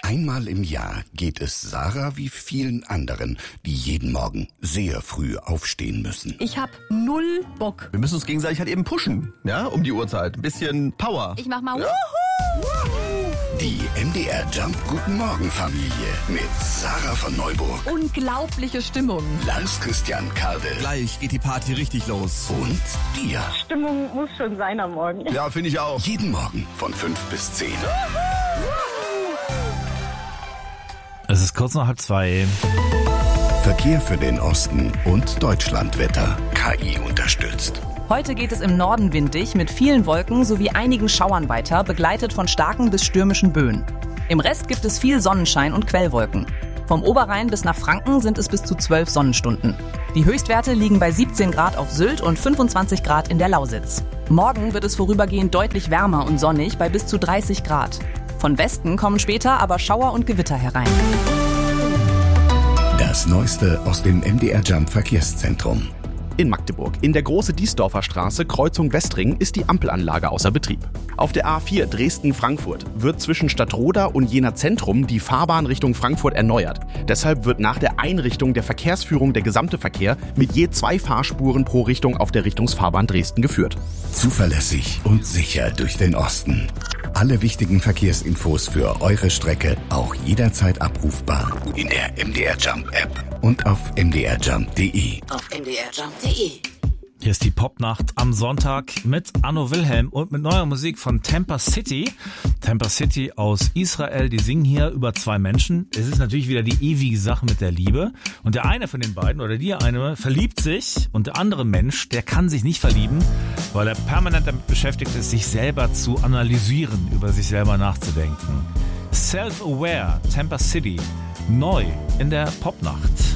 Einmal im Jahr geht es Sarah wie vielen anderen, die jeden Morgen sehr früh aufstehen müssen. Ich hab null Bock. Wir müssen uns gegenseitig halt eben pushen, ja, um die Uhrzeit. Ein bisschen Power. Ich mach mal Die MDR Jump Guten Morgen Familie mit Sarah von Neuburg, Unglaubliche Stimmung. Lars Christian Kade Gleich geht die Party richtig los. und dir. Stimmung muss schon sein am Morgen. Ja, finde ich auch. Jeden Morgen von 5 bis 10. Es ist kurz nach 1:30. Verkehr für den Osten und Deutschlandwetter. KI unterstützt. Heute geht es im Norden windig mit vielen Wolken sowie einigen Schauern weiter, begleitet von starken bis stürmischen Böen. Im Rest gibt es viel Sonnenschein und Quellwolken. Vom Oberrhein bis nach Franken sind es bis zu 12 Sonnenstunden. Die Höchstwerte liegen bei 17 Grad auf Sylt und 25 Grad in der Lausitz. Morgen wird es vorübergehend deutlich wärmer und sonnig bei bis zu 30 Grad. Von Westen kommen später aber Schauer und Gewitter herein. Das Neueste aus dem MDR Jump Verkehrszentrum. In Magdeburg, in der Große Diesdorfer Straße, Kreuzung Westring, ist die Ampelanlage außer Betrieb. Auf der A4 Dresden-Frankfurt wird zwischen Stadtroda und Jena Zentrum die Fahrbahn Richtung Frankfurt erneuert. Deshalb wird nach der Einrichtung der Verkehrsführung der gesamte Verkehr mit je 2 Fahrspuren pro Richtung auf der Richtungsfahrbahn Dresden geführt. Zuverlässig und sicher durch den Osten. Alle wichtigen Verkehrsinfos für eure Strecke auch jederzeit abrufbar in der MDR Jump App und auf mdrjump.de. Hier ist die Popnacht am Sonntag mit Anno Wilhelm und mit neuer Musik von Tampa City. Tampa City aus Israel, die singen hier über 2 Menschen. Es ist natürlich wieder die ewige Sache mit der Liebe. Und der eine von den beiden oder die eine verliebt sich und der andere Mensch, der kann sich nicht verlieben, weil er permanent damit beschäftigt ist, sich selber zu analysieren, über sich selber nachzudenken. Self-Aware, Tampa City, neu in der Popnacht.